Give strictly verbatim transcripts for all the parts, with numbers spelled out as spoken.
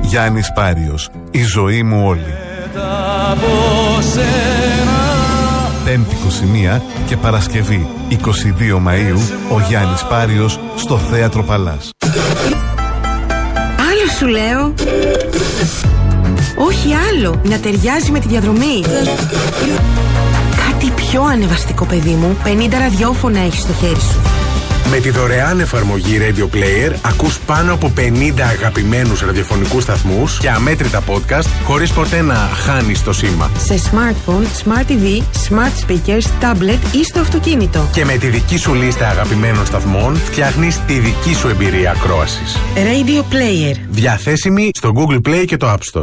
Γιάννης Πάριος, η ζωή μου όλη. Πέμπτη είκοσι μία και Παρασκευή είκοσι δύο Μαΐου, ο Γιάννης Πάριος στο Θέατρο Παλάς. Άλλο σου λέω. Όχι άλλο, να ταιριάζει με τη διαδρομή. Κάτι πιο ανεβαστικό, παιδί μου. πενήντα ραδιόφωνα έχεις στο χέρι σου. Με τη δωρεάν εφαρμογή Radio Player ακούς πάνω από πενήντα αγαπημένους ραδιοφωνικούς σταθμούς και αμέτρητα podcast χωρίς ποτέ να χάνεις το σήμα. Σε smartphone, smart τι βι, smart speakers, tablet ή στο αυτοκίνητο. Και με τη δική σου λίστα αγαπημένων σταθμών φτιάχνεις τη δική σου εμπειρία ακρόασης. Radio Player. Διαθέσιμη στο Google Play και το App Store.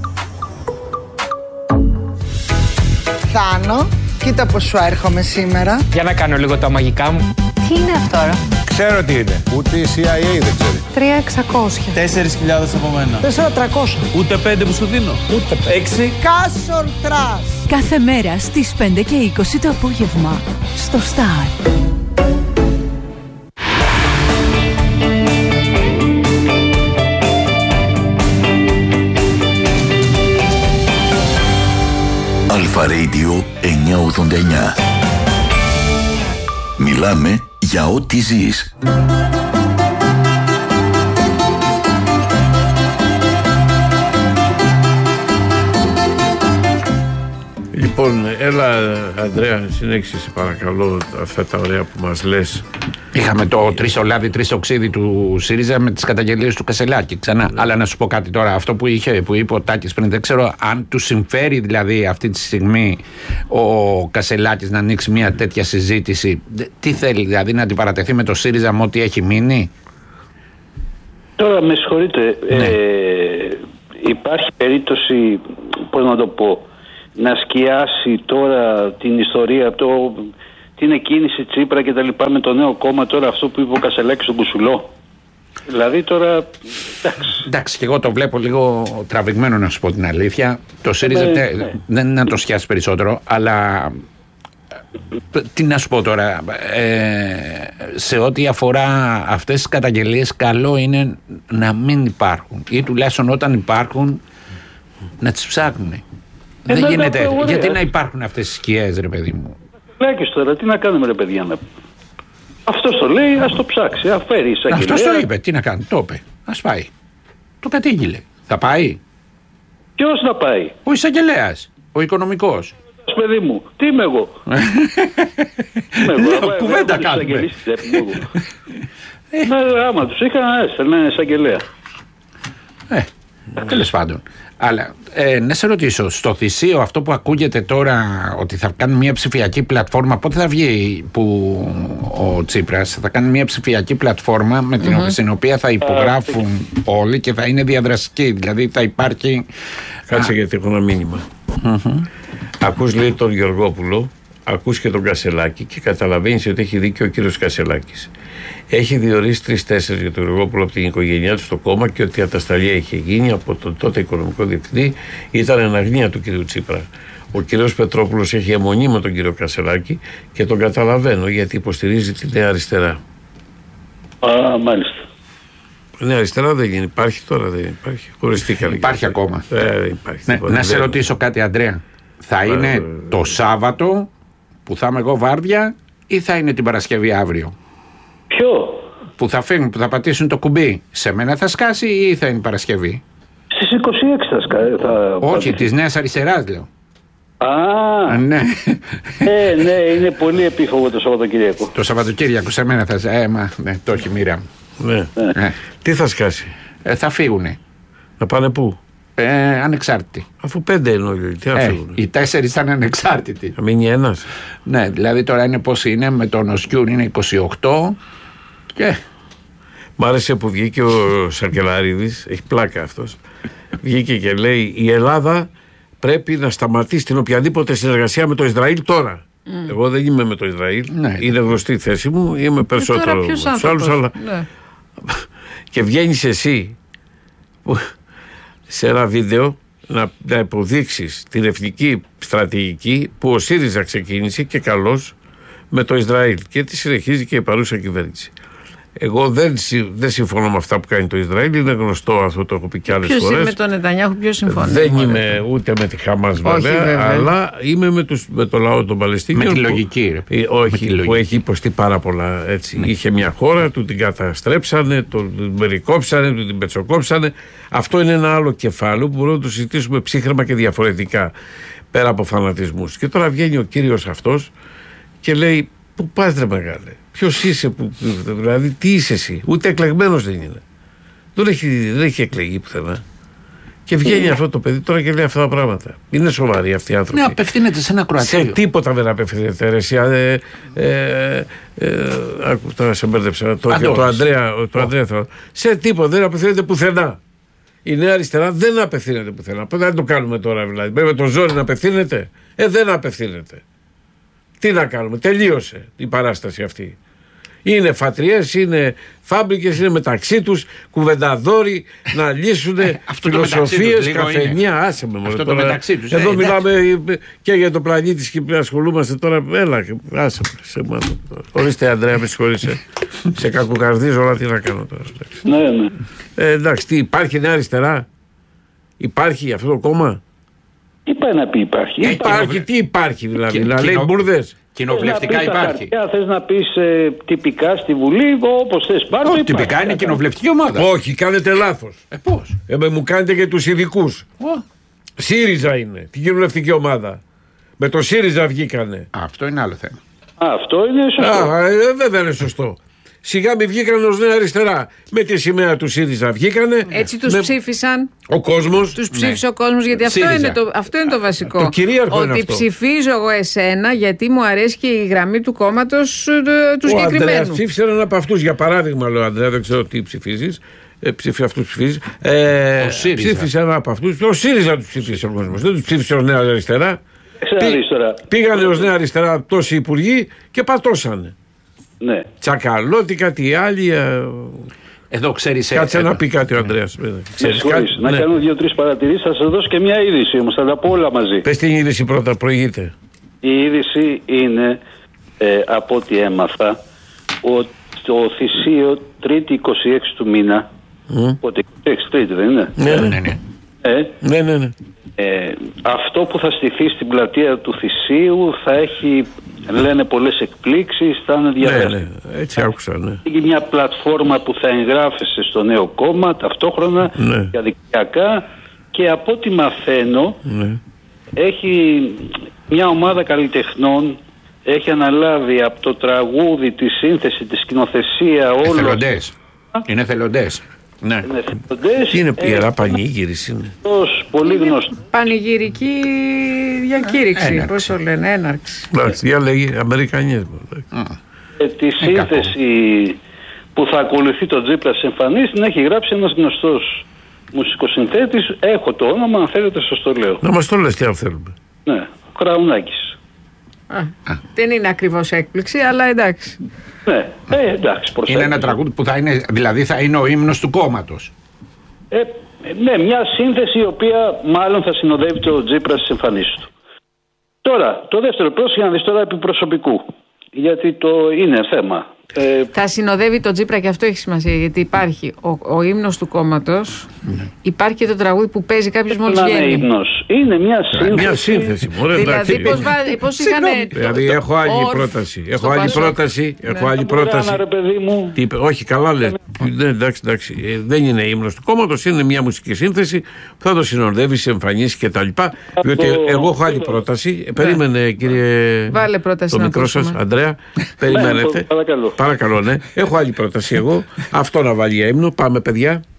Θάνο, κοίτα πως σου έρχομαι σήμερα. Για να κάνω λίγο τα μαγικά μου. Τι είναι αυτό τώρα? Ξέρω τι είναι. Ούτε η σι άι έι δεν ξέρει. τρία εξακόσια. Τέσσερις χιλιάδες από μένα. Τέσσερα τρακόσια. Ούτε πέντε που σου δίνω. Ούτε έξι. Κάσορ τρας. Κάθε μέρα στις πέντε και είκοσι το απόγευμα στο Star. Αλφα Radio εννιακόσια ογδόντα εννιά. Μιλάμε για ό,τι ζεις. Λοιπόν, έλα Ανδρέα, συνέχισε σε παρακαλώ αυτά τα ωραία που μας λες. Είχαμε το τρεις λάδι, τρεις οξύδι του ΣΥΡΙΖΑ με τις καταγγελίες του Κασελάκη ξανά. Ναι. Αλλά να σου πω κάτι τώρα, αυτό που, είχε, που είπε ο Τάκης πριν, δεν ξέρω αν του συμφέρει δηλαδή αυτή τη στιγμή ο Κασελάκης να ανοίξει μια τέτοια συζήτηση. Τι θέλει δηλαδή, να αντιπαρατεθεί με το ΣΥΡΙΖΑ με ό,τι έχει μείνει? Τώρα με συγχωρείτε, ναι. ε, υπάρχει περίπτωση, πώς να το πω, να σκιάσει τώρα την ιστορία, το, την εκκίνηση Τσίπρα και τα λοιπά με το νέο κόμμα, τώρα αυτό που είπε ο Κασελάκης στον Κουσουλό. Δηλαδή τώρα, εντάξει. Εντάξει, και εγώ το βλέπω λίγο τραβηγμένο, να σου πω την αλήθεια. Το ΣΥΡΙΖΑ ναι, ναι. δεν είναι να το σκιάσει περισσότερο, αλλά τι να σου πω τώρα, ε, σε ό,τι αφορά αυτές τις καταγγελίες, καλό είναι να μην υπάρχουν ή τουλάχιστον όταν υπάρχουν να τις ψάχνουν. Ε, δεν γίνεται. Γιατί να υπάρχουν αυτές τις σκιές, ρε παιδί μου? Λέκεις τώρα, τι να κάνουμε, ρε παιδιά, να... Αυτός το λέει, ας το ψάξει, αφαίρει εισαγγελέα. Αυτός το είπε, τι να κάνει, το είπε. Ας πάει. Το κατήγγειλε. Θα πάει. Ποιος να πάει? Ο εισαγγελέας, ο οικονομικός. Παιδί μου, τι είμαι εγώ? Λέω, κουβέντα κάνουμε. Άμα τους είχαν, έστελνε εισαγγελέα. Ε, τέλος πάντων. Αλλά ε, να σε ρωτήσω, στο Θησίο αυτό που ακούγεται τώρα ότι θα κάνει μια ψηφιακή πλατφόρμα, πότε θα βγει που ο Τσίπρας θα κάνει μια ψηφιακή πλατφόρμα με την mm-hmm. στην οποία θα υπογράφουν uh, όλοι και θα είναι διαδραστική, δηλαδή θα υπάρχει... Κάτσε α... γιατί έχω ένα μήνυμα. Mm-hmm. Ακούς λέει τον Γεωργόπουλο, ακούς και τον Κασελάκη και καταλαβαίνεις ότι έχει δίκιο ο κύριος Κασελάκης. Έχει διορίσει τρεις-τέσσερις για τον Γεωργόπουλο από την οικογένειά του στο κόμμα και ότι η ατασταλία είχε γίνει από τον τότε οικονομικό διευθυντή, ήταν εν αγνία του κύριου Τσίπρα. Ο κύριος Πετρόπουλος έχει αιμονή με τον κύριο Κασελάκη και τον καταλαβαίνω γιατί υποστηρίζει τη Νέα Αριστερά. Α, μάλιστα. Νέα Αριστερά δεν είναι, υπάρχει τώρα, δεν υπάρχει. Χωριστήκανε. Υπάρχει ακόμα. Ε, υπάρχει, ναι, να σε ρωτήσω κάτι, Ανδρέα. Θα είναι ε, το Σάββατο που θα είμαι εγώ βάρδια ή θα είναι την Παρασκευή αύριο? Ποιο? Που θα φύγουν, που θα πατήσουν το κουμπί. Σε μένα θα σκάσει ή θα είναι Παρασκευή? Στις είκοσι έξι θα σκάσει. Θα... Όχι, της Νέας Αριστεράς λέω. Α, ναι. ε, ναι, είναι πολύ επίφοβο το Σαββατοκύριακο. Το Σαββατοκύριακο σε μένα θα σκάσει. Ε, μα, ναι, το έχει μοίρα μου. Ναι. Ε. Τι θα σκάσει? Ε, θα φύγουνε. Να πάνε πού? Ε, ανεξάρτητοι. Αφού πέντε εννοεί, τι θα ε, φύγουν? Οι τέσσερις ήταν ανεξάρτητοι. Θα μείνει ένας. Ναι, δηλαδή τώρα είναι πώς είναι, με τον Οσκιούν είναι είκοσι οκτώ και... Μ' άρεσε που βγήκε ο Σαρκελαρίδης, έχει πλάκα αυτός. Βγήκε και λέει η Ελλάδα πρέπει να σταματήσει την οποιαδήποτε συνεργασία με το Ισραήλ τώρα. Mm. Εγώ δεν είμαι με το Ισραήλ, ναι. Είναι γνωστή η θέση μου, είμαι περισσότερο με τους άλλους, αλλά... Ναι. Και βγαίνεις εσύ που... σε ένα βίντεο να, να υποδείξεις την εθνική στρατηγική που ο ΣΥΡΙΖΑ ξεκίνησε και καλώς με το Ισραήλ και τη συνεχίζει και η παρούσα κυβέρνηση. Εγώ δεν, δεν συμφωνώ με αυτά που κάνει το Ισραήλ. Είναι γνωστό αυτό, το έχω πει και άλλες φορές. Ποιος είναι με τον Νετανιάχου, ποιος συμφωνεί? Δεν είμαι ούτε με τη Χαμάς βέβαια, βέβαια, αλλά είμαι με, τους, με το λαό των Παλαιστίνιων. Με τη λογική, ρε. Που, όχι, τη λογική. Που έχει υποστεί πάρα πολλά. Έτσι. Ναι. Είχε μια χώρα, του την καταστρέψανε, τον περικόψανε, του την πετσοκόψανε. Αυτό είναι ένα άλλο κεφάλαιο που μπορούμε να το συζητήσουμε ψύχρεμα και διαφορετικά, πέρα από φανατισμούς. Και τώρα βγαίνει ο κύριος αυτός και λέει: πού πας ρε μεγάλε, ποιος είσαι, που, δηλαδή τι είσαι εσύ? Ούτε εκλεγμένος δεν είναι. Δεν έχει, δεν έχει εκλεγεί πουθενά. Και βγαίνει αυτό το παιδί τώρα και λέει αυτά τα πράγματα. Είναι σοβαροί αυτοί οι άνθρωποι. Ναι, απευθύνεται σε ένα κροατήριο. Σε τίποτα δεν απευθύνεται. Ρε, εσύ, ε, ε, ε, άκου, τώρα σε μπέρδεψα. Το, το, Ανδρέα, το Ανδρέα, το, σε τίποτα δεν απευθύνεται πουθενά. Η Νέα Αριστερά δεν απευθύνεται πουθενά. Πότε δεν το κάνουμε τώρα δηλαδή? Πρέπει το ζόρι να απευθύνεται. Ε, δεν απευθύνεται. Τι να κάνουμε, τελείωσε η παράσταση αυτή. Είναι φατριές, είναι φάμπρικες, είναι μεταξύ τους κουβενταδόροι να λύσουν φιλοσοφίες, καφενεία. Άσε με μόνο τώρα. Μεταξύ τους, εδώ ε, μιλάμε εντάξει. Και για το πλανήτη και ασχολούμαστε τώρα. Έλα, άσε με σε μάνα. Ορίστε Ανδρέα, με συγχωρείσαι. Σε κακοκαρδίζω, όλα τι να κάνω τώρα. Ναι, ναι. Ε, εντάξει, τι, υπάρχει Νέα Αριστερά? Υπάρχει αυτό το κόμμα? Τι πάει να πει υπάρχει? Υπάρχει, υπάρχει τι υπάρχει δηλαδή, Κι, να λέει μπουρδες. Κοινοβουλευτικά ε, υπάρχει. Αν θες να πεις ε, τυπικά στη Βουλή, όπως θες πάρω. Όχι, τυπικά είναι κοινοβουλευτική ομάδα. Όχι, κάνετε λάθος. Ε, πώς? Ε, με, μου κάνετε και τους ειδικούς. ΣΥΡΙΖΑ είναι, την κοινοβουλευτική ομάδα. Με το ΣΥΡΙΖΑ βγήκανε. Α, αυτό είναι άλλο θέμα. Α, αυτό είναι σωστό. Α, ε, βέβαια είναι σωστό. Σιγά μη βγήκαν ως Νέα Αριστερά. Με τη σημαία του ΣΥΡΙΖΑ βγήκανε. Έτσι τους με... ψήφισαν. Ο κόσμος. Τους ψήφισε ναι. ο κόσμος, γιατί αυτό είναι, το, αυτό είναι το βασικό. Το κυρίαρχο ότι είναι αυτό. Ψηφίζω εγώ εσένα γιατί μου αρέσει και η γραμμή του κόμματος του συγκεκριμένου. Ο Ανδρέας ψήφισε έναν από αυτούς. Για παράδειγμα, λέω Ανδρέα, δεν ξέρω τι ψηφίζεις. Ε, ψήφισε αυτούς ψηφίζεις. Ε, ψήφισε έναν από αυτούς. Ο ΣΥΡΙΖΑ τους ψήφισε ο κόσμος. Δεν τους ψήφισε ως Νέα Αριστερά. Πή, πήγανε ως Νέα Αριστερά τόσοι υπουργοί και πατώσανε. Ναι. Τσακαλώτη, κάτι άλλοι. Εδώ ξέρεις. Κάτσε ε, να πει κάτι ο Ανδρέας. Κάτι, να ναι. κάνω δύο-τρεις παρατηρήσεις. Θα σας δώσω και μια είδηση όμως. Θα τα πω όλα μαζί. Πες την είδηση πρώτα, προηγείται. Η είδηση είναι, ε, από ό,τι έμαθα, ότι το Θησίο Τρίτη είκοσι έξι του μήνα. Mm. Πότε είκοσι έξι Τρίτη δεν είναι? Ναι, ναι, ναι. Ε, ναι, ναι, ναι. Ε, αυτό που θα στηθεί στην πλατεία του Θησίου θα έχει, λένε, πολλές εκπλήξεις, θα είναι διαδραστικό. Ναι, ναι, έτσι άκουσα, ναι. Έχει μια πλατφόρμα που θα εγγράφεσαι στο νέο κόμμα ταυτόχρονα, ναι. διαδικτυακά, και από ό,τι μαθαίνω, ναι. έχει μια ομάδα καλλιτεχνών, έχει αναλάβει από το τραγούδι, τη σύνθεση, τη σκηνοθεσία, όλο. Εθελοντές. Είναι θελοντές. Ναι. Τι είναι πιερά, πανηγύρις είναι. Πολύ γνωστό. Πανηγυρική διακήρυξη, πώς το λένε, έναρξη. Εντάξει, για λέγει Αμερικανίες. Ε, τη σύνθεση που θα ακολουθεί το Τζίπρα στις εμφανίσεις την έχει γράψει ένας γνωστός μουσικοσυνθέτης. Έχω το όνομα, αν θέλετε σας το λέω. Να μας το λες τι αν θέλουμε. Ναι, Κραουνάκης. Α, Α. Δεν είναι ακριβώς έκπληξη, αλλά εντάξει. Ναι, ε, εντάξει. Είναι ένα τραγούδι που θα είναι, δηλαδή θα είναι ο ύμνος του κόμματος. Ε, ναι, μια σύνθεση η οποία μάλλον θα συνοδεύει το Τζίπρα στις εμφανίσεις του. Τώρα, το δεύτερο πρόσεχε να δεις τώρα επί προσωπικού. Γιατί το είναι θέμα. Ε, θα συνοδεύει το Τζίπρα και αυτό έχει σημασία, γιατί υπάρχει ο, ο ύμνος του κόμματος, mm. υπάρχει και το τραγούδι που παίζει κάποιος μόλις βγαίνει. Είναι ύμνος. Είναι μια σύνθεση. Μια σύνθεση, μωρέ, δηλαδή πώς, πώς είχαν... Δηλαδή έχω άλλη πρόταση. Έχω άλλη πρόταση. Έχω άλλη πρόταση. Όχι, καλά λες. Εντάξει, εντάξει. Δεν είναι ύμνος του κόμματος, είναι μια μουσική σύνθεση που θα το συνοδεύει σε εμφανίσεις και τα λοιπά. Διότι εγώ έχω άλλη πρόταση. Περίμενε, κύριε. Βάλε πρόταση. Το μικρό σας, Ανδρέα. Περιμένετε. Παρακαλώ, ναι. Έχω άλλη πρόταση εγώ. Αυτό να βάλει για ύμνο. Πάμε, παιδιά.